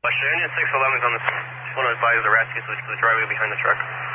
Western Union 611 is on the, want to advise the rescue switch to the driveway behind the truck.